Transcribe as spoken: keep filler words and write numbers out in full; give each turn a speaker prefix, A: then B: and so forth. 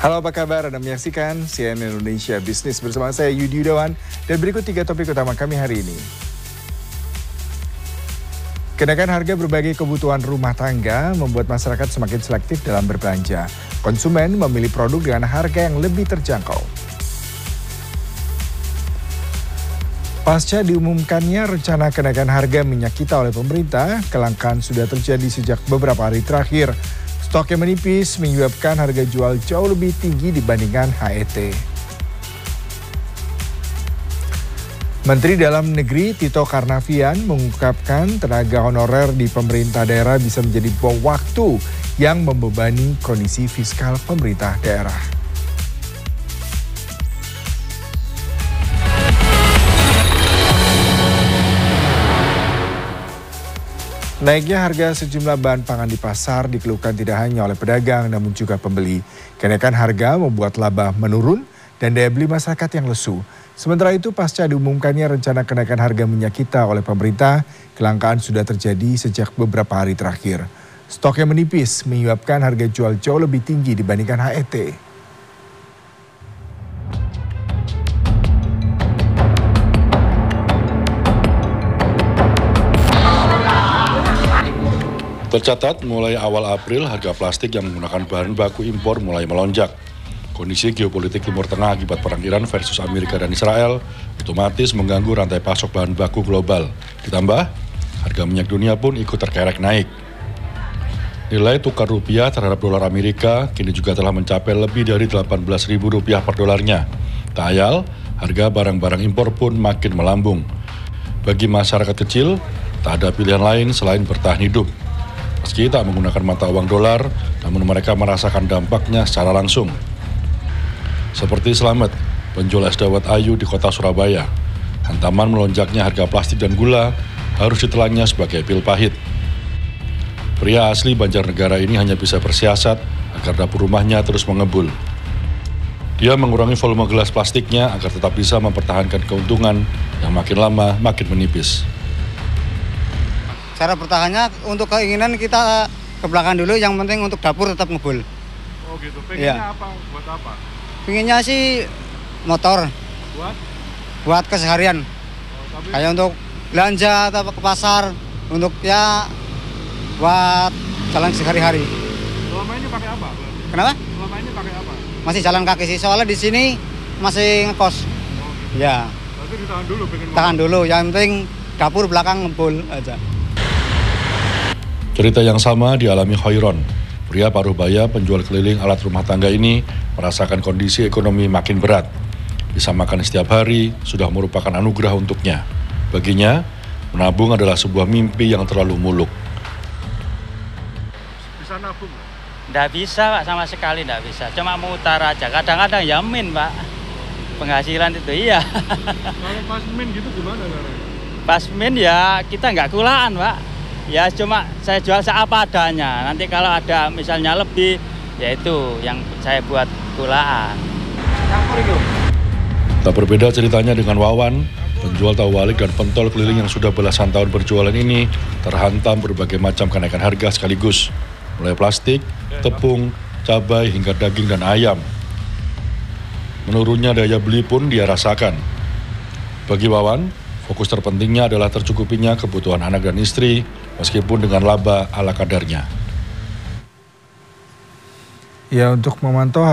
A: Halo, apa kabar? Anda menyaksikan C N N Indonesia Business bersama saya Yudi Yudawan dan berikut tiga topik utama kami hari ini. Kenaikan harga berbagai kebutuhan rumah tangga membuat masyarakat semakin selektif dalam berbelanja. Konsumen memilih produk dengan harga yang lebih terjangkau. Pasca diumumkannya rencana kenaikan harga minyak kita oleh pemerintah, kelangkaan sudah terjadi sejak beberapa hari terakhir. Stok yang menipis menyebabkan harga jual jauh lebih tinggi dibandingkan H E T. Menteri Dalam Negeri Tito Karnavian mengungkapkan tenaga honorer di pemerintah daerah bisa menjadi bom waktu yang membebani kondisi fiskal pemerintah daerah. Naiknya harga sejumlah bahan pangan di pasar dikeluhkan tidak hanya oleh pedagang namun juga pembeli. Kenaikan harga membuat laba menurun dan daya beli masyarakat yang lesu. Sementara itu pasca diumumkannya rencana kenaikan harga minyak kita oleh pemerintah, kelangkaan sudah terjadi sejak beberapa hari terakhir. Stok yang menipis menyebabkan harga jual jauh lebih tinggi dibandingkan H E T.
B: Tercatat mulai awal April harga plastik yang menggunakan bahan baku impor mulai melonjak. Kondisi geopolitik Timur Tengah akibat perang Iran versus Amerika dan Israel otomatis mengganggu rantai pasok bahan baku global. Ditambah, harga minyak dunia pun ikut terkerek naik. Nilai tukar rupiah terhadap dolar Amerika kini juga telah mencapai lebih dari delapan belas ribu rupiah per dolarnya. Tak ayal, harga barang-barang impor pun makin melambung. Bagi masyarakat kecil, tak ada pilihan lain selain bertahan hidup. Meski tak menggunakan mata uang dolar, namun mereka merasakan dampaknya secara langsung. Seperti Slamet, penjual es dawet Ayu di kota Surabaya. Hantaman melonjaknya harga plastik dan gula harus ditelannya sebagai pil pahit. Pria asli Banjarnegara ini hanya bisa bersiasat agar dapur rumahnya terus mengebul. Dia mengurangi volume gelas plastiknya agar tetap bisa mempertahankan keuntungan yang makin lama makin menipis.
C: Cara bertahannya untuk keinginan kita ke belakang dulu, yang penting untuk dapur tetap ngebul.
D: Oh gitu, pengennya
C: ya.
D: apa? Buat apa?
C: Pengennya sih motor.
D: Buat?
C: Buat keseharian.
D: Oh, tapi...
C: Kayak untuk belanja atau ke pasar, untuk ya buat jalan sehari-hari.
D: Selama ini pakai apa?
C: Kenapa?
D: Selama ini pakai apa?
C: Masih jalan kaki sih, soalnya di sini masih ngekos.
D: Oh, gitu.
C: Ya.
D: Berarti ditahan dulu pengen motor.
C: Tahan dulu, yang penting dapur belakang ngebul aja.
B: Cerita yang sama dialami Hoiron. Pria paruh baya penjual keliling alat rumah tangga ini merasakan kondisi ekonomi makin berat. Bisa makan setiap hari sudah merupakan anugerah untuknya. Baginya, menabung adalah sebuah mimpi yang terlalu muluk.
D: Bisa nabung nggak?
E: Nggak bisa Pak, sama sekali nggak bisa. Cuma mutar aja. Kadang-kadang yamin Pak. Penghasilan itu iya.
D: Kalau pas min gitu gimana caranya?
E: Pas min ya kita nggak kulaan Pak. Ya cuma saya jual seapa adanya. Nanti kalau ada misalnya lebih, ya itu yang saya buat kulaan.
B: Tak berbeda ceritanya dengan Wawan, penjual tahu walik dan pentol keliling yang sudah belasan tahun berjualan ini terhantam berbagai macam kenaikan harga sekaligus. Mulai plastik, tepung, cabai hingga daging dan ayam. Menurunnya daya beli pun dia rasakan. Bagi Wawan, fokus terpentingnya adalah tercukupinya kebutuhan anak dan istri, meskipun dengan laba ala kadarnya.
A: Ya, untuk memantau